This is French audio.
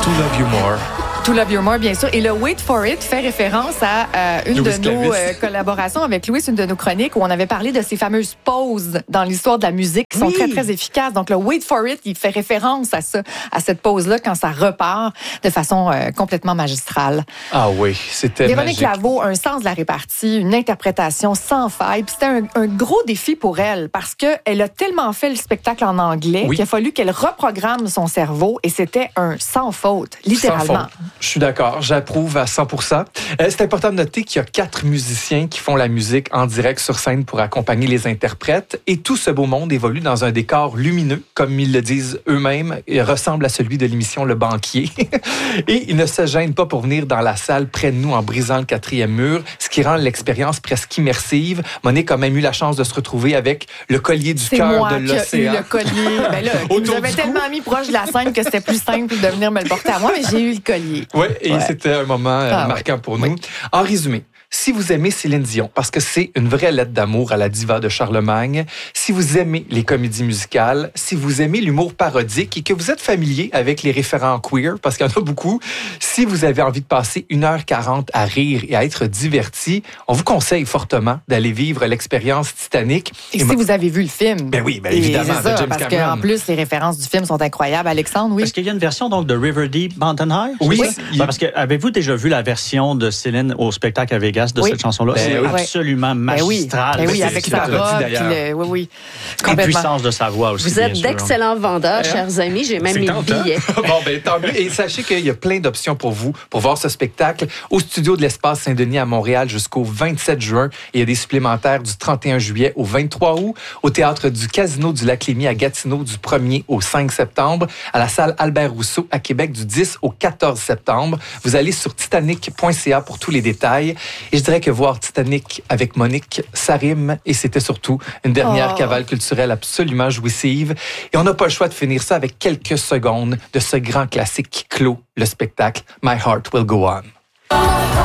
To Love You More. To Love You More, bien sûr. Et le Wait for It fait référence à une Louis de nos collaborations avec Louis, une de nos chroniques où on avait parlé de ces fameuses pauses dans l'histoire de la musique qui sont très, très efficaces. Donc, le Wait for It, il fait référence à ça, à cette pause-là quand ça repart de façon complètement magistrale. Ah oui, c'était Véronique magique. Laveau, un sens de la répartie, une interprétation sans faille. Puis c'était un gros défi pour elle parce qu'elle a tellement fait le spectacle en anglais qu'il a fallu qu'elle reprogramme son cerveau et c'était un sans faute, littéralement. Sans faute. Je suis d'accord, j'approuve à 100%. C'est important de noter qu'il y a 4 musiciens qui font la musique en direct sur scène pour accompagner les interprètes et tout ce beau monde évolue dans un décor lumineux, comme ils le disent eux-mêmes, et ressemble à celui de l'émission Le Banquier. Et ils ne se gênent pas pour venir dans la salle près de nous en brisant le 4e mur, ce qui rend l'expérience presque immersive. Monique a même eu la chance de se retrouver avec le collier du cœur de l'océan. C'est moi qui ai eu le collier. Ben là, il nous avait tellement mis proche de la scène que c'était plus simple de venir me le porter à moi, mais j'ai eu le collier. Oui, et c'était un moment marquant pour nous. En résumé, si vous aimez Céline Dion, parce que c'est une vraie lettre d'amour à la diva de Charlemagne, si vous aimez les comédies musicales, si vous aimez l'humour parodique et que vous êtes familier avec les référents queer, parce qu'il y en a beaucoup, si vous avez envie de passer 1h40 à rire et à être diverti, on vous conseille fortement d'aller vivre l'expérience Titanic. Et si vous avez vu le film. Ben oui, évidemment, c'est ça, de James parce Cameron. qu'en plus, les références du film sont incroyables. Alexandre, oui. Parce qu'il y a une version donc de River Deep Mountain High? Oui. Parce que avez-vous déjà vu la version de Céline au spectacle à Vegas de cette chanson-là? C'est absolument magistral. Ben oui, avec sa robe. Oui. La puissance de sa voix aussi. Vous êtes d'excellents vendeurs, chers amis. J'ai même mes billets. Bon, ben tant mieux. Et sachez qu'il y a plein d'options pour vous pour voir ce spectacle au studio de l'Espace Saint-Denis à Montréal jusqu'au 27 juin. Et il y a des supplémentaires du 31 juillet au 23 août, au Théâtre du Casino du Lac-Lémy à Gatineau du 1er au 5 septembre, à la salle Albert Rousseau à Québec du 10 au 14 septembre. Vous allez sur titanic.ca pour tous les détails. Et je dirais que voir Titanic avec Monique, ça rime et c'était surtout une dernière cavale culturelle absolument jouissive. Et on n'a pas le choix de finir ça avec quelques secondes de ce grand classique qui clôt le spectacle My Heart Will Go On.